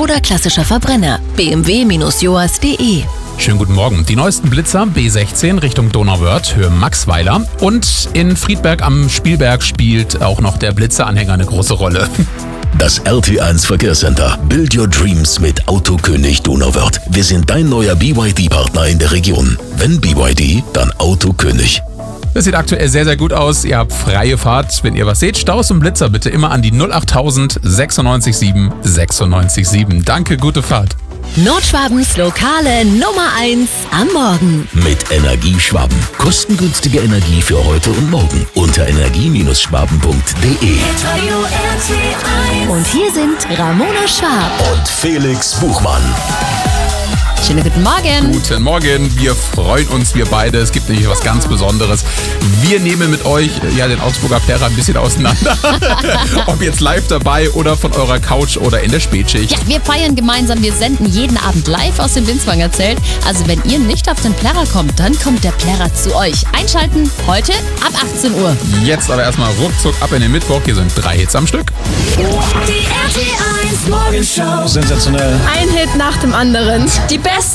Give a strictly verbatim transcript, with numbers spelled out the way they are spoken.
oder klassischer Verbrenner. b m w Bindestrich joas punkt de. Schönen guten Morgen. Die neuesten Blitzer B sechzehn Richtung Donauwörth, Höhe Maxweiler. Und in Friedberg am Spielberg spielt auch noch der Blitzer-Anhänger eine große Rolle. Das R T eins Verkehrscenter. Build your dreams mit Autokönig Donauwörth. Wir sind dein neuer B Y D-Partner in der Region. Wenn B Y D, dann Autokönig. Das sieht aktuell sehr, sehr gut aus. Ihr habt freie Fahrt. Wenn ihr was seht, Staus und Blitzer bitte immer an die null acht null null neun sechs sieben sechs neun sieben. Danke, gute Fahrt. Nordschwabens lokale Nummer eins am Morgen. Mit Energieschwaben. Kostengünstige Energie für heute und morgen. Unter energie schwaben punkt de. Und hier sind Ramona Schwab Und Felix Buchmann. Schönen guten Morgen. Guten Morgen, wir freuen uns, wir beide. Es gibt nämlich was ganz Besonderes. Wir nehmen mit euch ja den Augsburger Plärrer ein bisschen auseinander. Ob jetzt live dabei oder von eurer Couch oder in der Spätschicht. Ja, wir feiern gemeinsam. Wir senden jeden Abend live aus dem Binswanger Zelt. Also wenn ihr nicht auf den Plärrer kommt, dann kommt der Plärrer zu euch. Einschalten heute ab achtzehn Uhr. Jetzt aber erstmal ruckzuck ab in den Mittwoch. Hier sind drei Hits am Stück. Die R T eins Morgenshow. Sensationell. Ein Hit nach dem anderen. Die besten